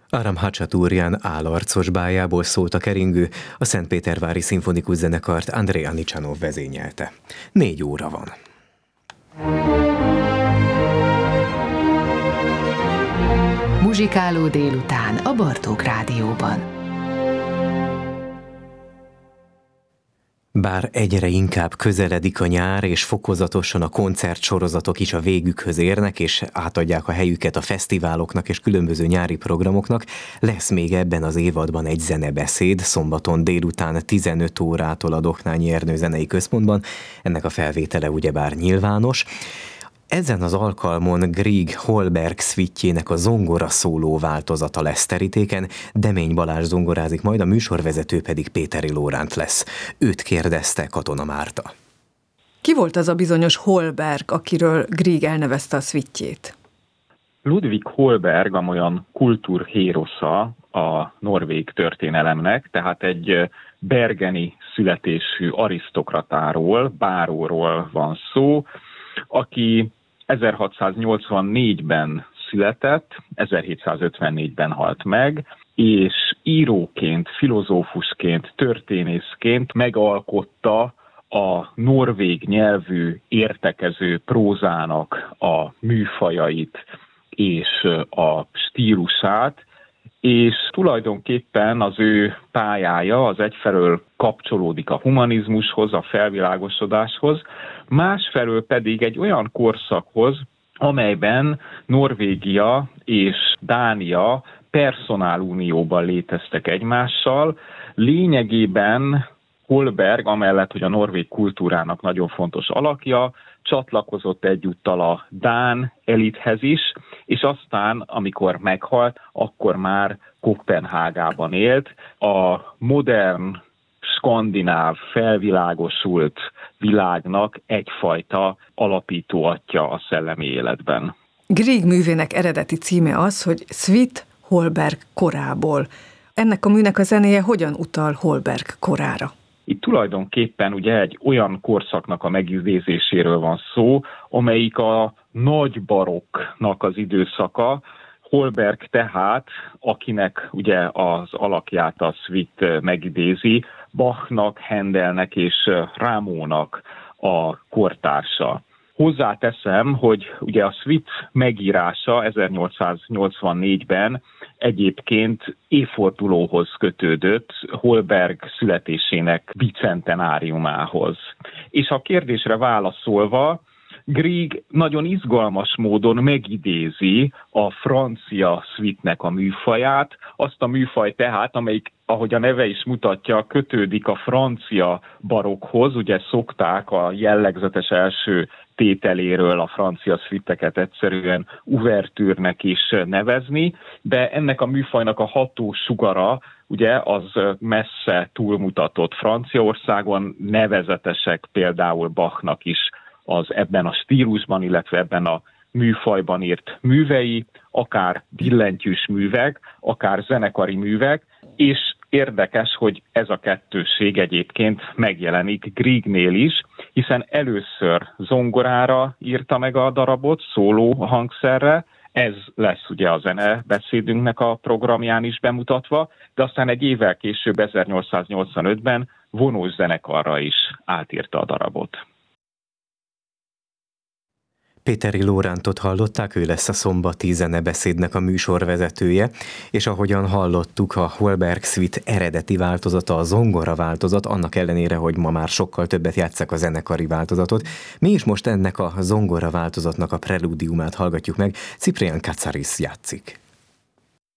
Aram Hachaturian álarcos bájából szólt a keringő, a Szentpétervári Szimfonikus Zenekart Andrei Anicsanov vezényelte. 4 óra van. Muzsikáló délután a Bartók Rádióban. Bár egyre inkább közeledik a nyár, és fokozatosan a koncertsorozatok is a végükhöz érnek, és átadják a helyüket a fesztiváloknak és különböző nyári programoknak, lesz még ebben az évadban egy zenebeszéd, szombaton délután 15 órától a Doknányi Ernő Zenei Központban. Ennek a felvétele ugyebár nyilvános. Ezen az alkalmon Grieg Holberg szvittjének a zongora szóló változata lesz terítéken, Demény Balázs zongorázik, majd a műsorvezető pedig Péteri Lóránt lesz. Őt kérdezte Katona Márta. Ki volt az a bizonyos Holberg, akiről Grieg elnevezte a szvittjét? Ludwig Holberg amolyan kultúrhérosza a norvég történelemnek, tehát egy bergeni születésű arisztokratáról, báróról van szó, aki 1684-ben született, 1754-ben halt meg, és íróként, filozófusként, történészként megalkotta a norvég nyelvű értekező prózának a műfajait és a stílusát, és tulajdonképpen az ő pályája az egyfelől kapcsolódik a humanizmushoz, a felvilágosodáshoz, másfelől pedig egy olyan korszakhoz, amelyben Norvégia és Dánia personálunióban léteztek egymással. Lényegében Holberg, amellett, hogy a norvég kultúrának nagyon fontos alakja, csatlakozott egyúttal a dán elithez is, és aztán, amikor meghalt, akkor már Koppenhágában élt. A modern, skandináv, felvilágosult világnak egyfajta alapítóatja a szellemi életben. Grieg művének eredeti címe az, hogy Svit Holberg korából. Ennek a műnek a zenéje hogyan utal Holberg korára? Itt tulajdonképpen ugye egy olyan korszaknak a megidézéséről van szó, amelyik a nagy barokknak az időszaka. Holberg tehát, akinek ugye az alakját a Svit megidézi, Bachnak, Handelnek és Rameaunak a kortársa. Hozzáteszem, hogy ugye a Svit megírása 1884-ben egyébként évfordulóhoz kötődött, Holberg születésének bicentenáriumához. És a kérdésre válaszolva, Grieg nagyon izgalmas módon megidézi a francia Svitnek a műfaját, azt a műfaj tehát, amelyik, ahogy a neve is mutatja, kötődik a francia barokkhoz, ugye szokták a jellegzetes első tételéről a francia szvitteket egyszerűen ouvertűrnek is nevezni, de ennek a műfajnak a hatósugara ugye az messze túlmutatott Franciaországon, nevezetesek például Bachnak is az ebben a stílusban, illetve ebben a műfajban írt művei, akár billentyűs művek, akár zenekari művek, és érdekes, hogy ez a kettősség egyébként megjelenik Griegnél is, hiszen először zongorára írta meg a darabot, szóló hangszerre, ez lesz ugye a zenebeszédünknek a programján is bemutatva, de aztán egy évvel később, 1885-ben vonós zenekarra is átírta a darabot. Péteri Lórántot hallották, ő lesz a szombati zenebeszédnek a műsorvezetője, és ahogyan hallottuk, a Holberg Svit eredeti változata, a zongora változat, annak ellenére, hogy ma már sokkal többet játsszák a zenekari változatot. Mi is most ennek a zongora változatnak a prelúdiumát hallgatjuk meg, Ciprián Katsaris játszik.